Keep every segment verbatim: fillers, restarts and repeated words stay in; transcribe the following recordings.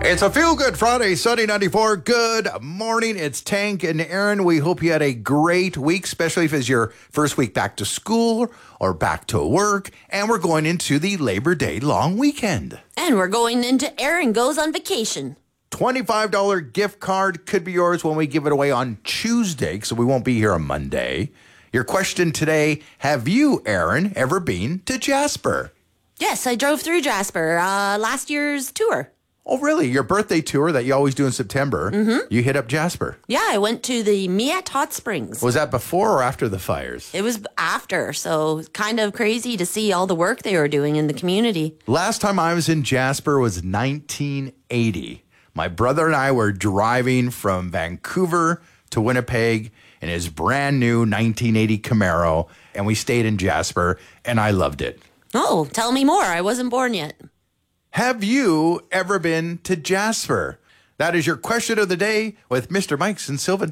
It's a feel-good Friday, Sunday ninety-four. Good morning. It's Tank and Aaron. We hope you had a great week, especially if it's your first week back to school or back to work. And we're going into the Labor Day long weekend. And we're going into Aaron Goes on Vacation. twenty-five dollars gift card could be yours when we give it away on Tuesday, so we won't be here on Monday. Your question today, have you, Aaron, ever been to Jasper? Yes, I drove through Jasper uh, last year's tour. Oh, really? Your birthday tour that you always do in September, mm-hmm. you hit up Jasper. Yeah, I went to the Miette Hot Springs. Was that before or after the fires? It was after, so kind of crazy to see all the work they were doing in the community. Last time I was in Jasper was nineteen eighty. My brother and I were driving from Vancouver to Winnipeg in his brand new nineteen eighty Camaro, and we stayed in Jasper, and I loved it. Oh, tell me more. I wasn't born yet. Have you ever been to Jasper? That is your question of the day with Mister Mike's and Sylvan.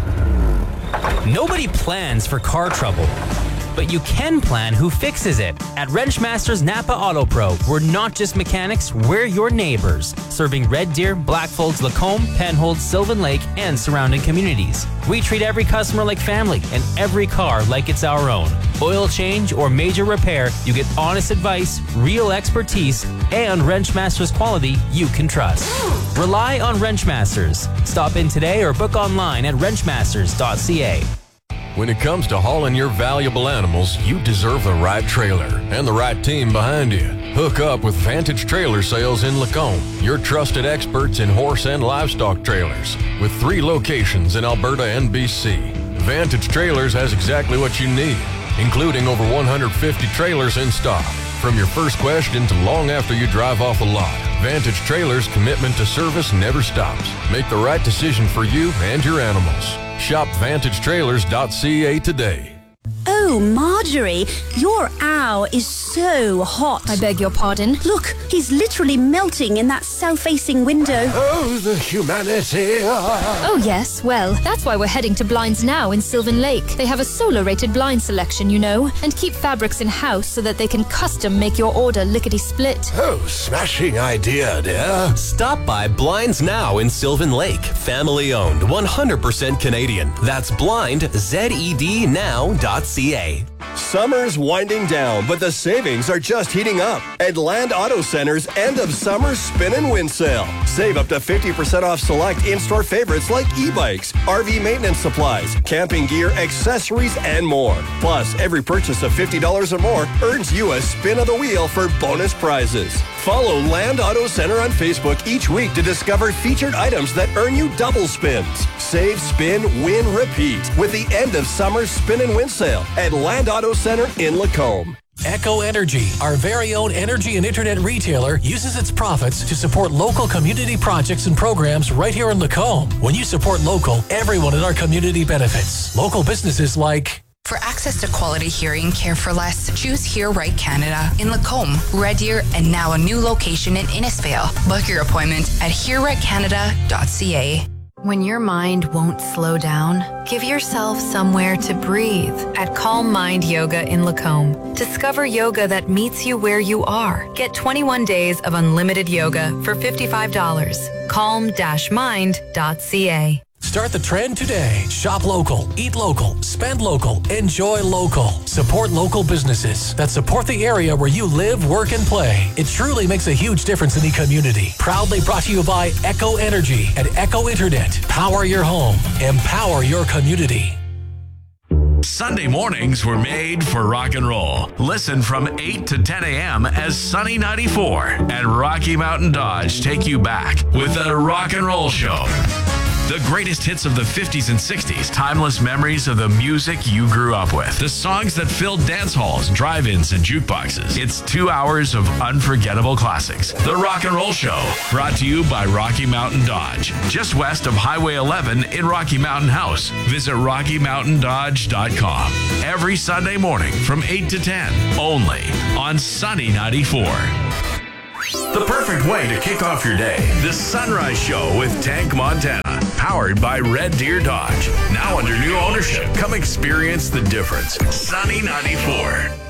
Nobody plans for car trouble, but you can plan who fixes it. At Wrenchmasters Napa Auto Pro, we're not just mechanics, we're your neighbors, serving Red Deer, Blackfolds, Lacombe, Penhold, Sylvan Lake, and surrounding communities. We treat every customer like family and every car like it's our own. Oil change or major repair, you get honest advice, real expertise, and Wrenchmasters quality you can trust. Rely on Wrenchmasters. Stop in today or book online at wrenchmasters dot c a. When it comes to hauling your valuable animals, you deserve the right trailer and the right team behind you. Hook up with Vantage Trailer Sales in Lacombe, your trusted experts in horse and livestock trailers. With three locations in Alberta and B C, Vantage Trailers has exactly what you need, including over one hundred fifty trailers in stock. From your first question to long after you drive off the lot, Vantage Trailers' commitment to service never stops. Make the right decision for you and your animals. Shop vantage trailers dot c a today. Oh, Marjorie, your owl is so hot. I beg your pardon? Look, he's literally melting in that south-facing window. Oh, the humanity. Oh, yes. Well, that's why we're heading to Blinds Now in Sylvan Lake. They have a solar-rated blind selection, you know, and keep fabrics in-house so that they can custom make your order lickety-split. Oh, smashing idea, dear. Stop by Blinds Now in Sylvan Lake. Family-owned, one hundred percent Canadian. That's blind, Z E D now dot c a. Summer's winding down, but the savings are just heating up. At Land Auto Center's end of summer spin and win sale. Save up to fifty percent off select in-store favorites like e-bikes, R V maintenance supplies, camping gear, accessories, and more. Plus, every purchase of fifty dollars or more earns you a spin of the wheel for bonus prizes. Follow Land Auto Center on Facebook each week to discover featured items that earn you double spins. Save, spin, win, repeat with the end of summer spin and win sale at Land Auto Center in Lacombe. Echo Energy, our very own energy and internet retailer, uses its profits to support local community projects and programs right here in Lacombe. When you support local, everyone in our community benefits. Local businesses like... For access to quality hearing care for less, choose Hear Right Canada in Lacombe, Red Deer, and now a new location in Innisfail. Book your appointment at hear right canada dot c a. When your mind won't slow down, give yourself somewhere to breathe at Calm Mind Yoga in Lacombe. Discover yoga that meets you where you are. Get twenty-one days of unlimited yoga for fifty-five dollars. calm dash mind dot c a. Start the trend today. Shop local, eat local, spend local, enjoy local. Support local businesses that support the area where you live, work, and play. It truly makes a huge difference in the community. Proudly brought to you by Echo Energy and Echo Internet. Power your home. Empower your community. Sunday mornings were made for rock and roll. Listen from eight to ten a.m. as Sunny ninety-four and Rocky Mountain Dodge take you back with the Rock and Roll Show. The greatest hits of the fifties and sixties, timeless memories of the music you grew up with, the songs that filled dance halls, drive-ins, and jukeboxes. It's two hours of unforgettable classics. The Rock and Roll Show, brought to you by Rocky Mountain Dodge, just west of Highway eleven in Rocky Mountain House. Visit rocky mountain dodge dot com. Every Sunday morning from eight to ten, only on Sunny ninety-four. The perfect way to kick off your day. The Sunrise Show with Tank Montana. Powered by Red Deer Dodge. Now under new ownership. Come experience the difference. Sunny ninety-four.